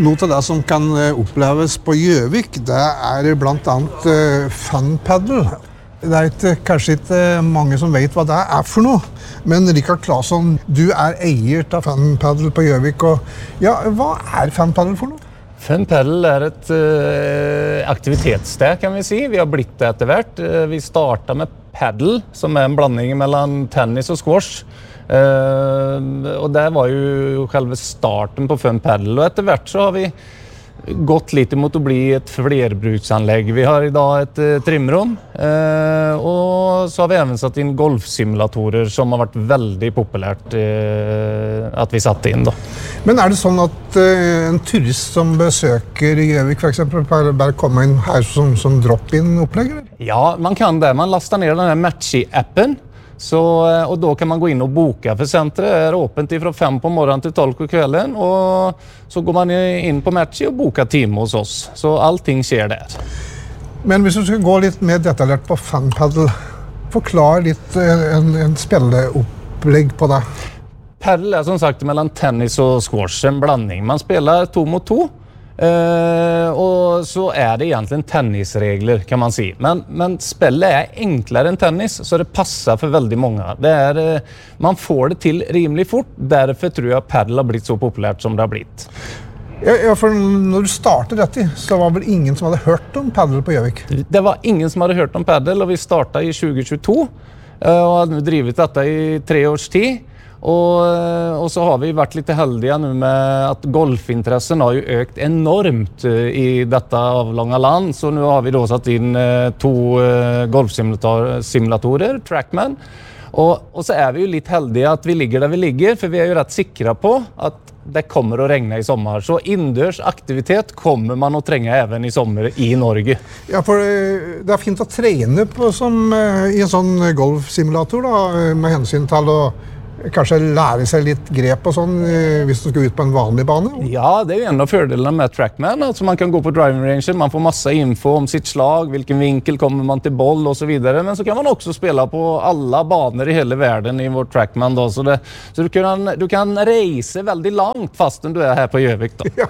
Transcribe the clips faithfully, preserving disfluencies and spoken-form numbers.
Noe av det som kan oppleves på Gjøvik, det er blant annet uh, fun paddle. Det er ikke, kanskje ikke mange som vet hva det er for noe, men Rikard Claesson, du er eier av Fun Paddle på Gjøvik, og ja, hva er Fun Paddle for noe? Fun Paddle er et uh, aktivitetssted, kan vi si. Vi har blitt det etter hvert. Uh, vi startet med paddle, som er en blanding mellom tennis og squash. Uh, og det var jo selve starten på Fun Paddle, og etter hvert så har vi gått litt imot å bli et flerbruksanlegg. Vi har i dag et uh, trimrom, uh, og så har vi även satt inn golfsimulatorer som har vært veldig populært uh, at vi satte inn da. Men er det sånn at uh, en turist som besøker Gjøvik for eksempel, bare, bare kommer inn her som, som drop-in-opplegg? Ja, man kan det. Man lastar ner den her Matchy-appen. Så, och då kan man gå in och boka för centret är öppet ifrån fem på morgonen till tolv på kvällen och så går man in på Matchy och bokar timme hos oss. Så allting sker där. Men hvis du skal gå litt mer detaljert på Fun Paddle, forklar litt en, en spilleopplegg på det. Paddle är som sagt mellan tennis och squash, en blandning. Man spelar to mot to. Uh, och så är det egentligen tennisregler kan man si. Men, men spelet är enklare än tennis så det passar för väldigt många. Det är, uh, man får det till rimligt fort. Därför tror jag paddle har blivit så populärt som det har blivit. Ja, ja, för när du startade detta så var väl ingen som hade hört om paddle på Gjøvik? Det var ingen som hade hört om paddle och vi startade i tjugo tjugotvå uh, och har nu drivit detta i tre års tid. Och, och så har vi varit lite heldiga nu med att golfintressen har ju ökt enormt i detta avlånga land. Så nu har vi då satt in två golfsimulatorer, Trackman. Och, och så är vi ju lite heldiga att vi ligger där vi ligger, för vi är ju rätt säkra på att det kommer att regna i sommar. Så indörs aktivitet kommer man att tränga även i sommar i Norge. Ja, för det är fint att träna på som i en sån golfsimulator då, med hänsyn till att kanske lära sig lite grep och sån hvis du ska ut på en vanlig bana. Ja, det är ju en av fördelarna med Trackman. Alltså man kan gå på driving range, man får massa info om sitt slag, vilken vinkel kommer man till boll och så vidare. Men så kan man också spela på alla banor i hela världen i vår Trackman då. Så, det, så du kan, du kan resa väldigt långt fastän du är här på Gjøvik då. Ja.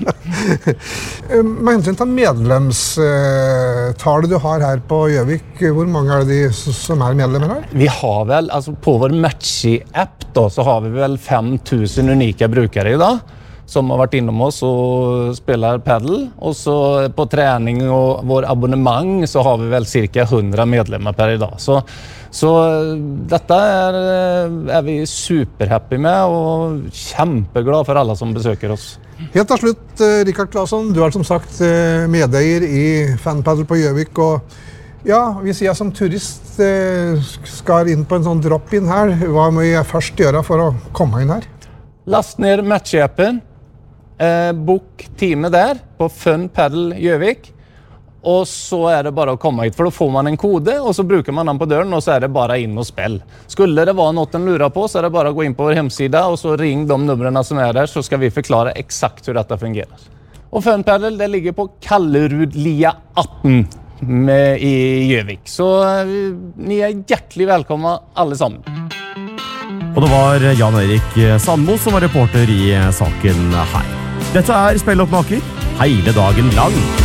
Med hänsyn till medlemstal du har här på Gjøvik, hur många är det som är medlemmar här? Vi har väl, alltså på vår Matchy-app då, så har vi väl fem tusen unika brukare idag som har varit inom oss och spelar paddle. Och så på träning och vår abonnemang så har vi väl cirka hundra medlemmar per idag. Så, så detta är, är vi superhappy med och kämpeglad för alla som besöker oss. Helt till slut, Rikard Claesson, du är som sagt medeier i Fun Paddle på Gjøvik och ja, hvis jeg som turist eh, skal inn på en sånn drop-in her, hva må jeg først gjøre for å komme inn her? Last ner Matchy-appen, eh, bok time der på Fun Paddle Gjøvik, og så er det bare å komme hit, for da får man en kode, og så bruker man den på døren, og så er det bare inn og spill. Skulle det være noe den lurer på, så er det bare å gå inn på vår hemsida, og så ring de numrene som er der, så skal vi forklare exakt hur dette fungerer. Og Fun Paddle, det ligger på Kallerudlia atten. Med i Gjøvik. Så uh, ni er hjertelig velkommen alle sammen. Og det var Jan Erik Sandmo som var reporter i saken her. Dette er Spelloppmaker, hele dagen lang.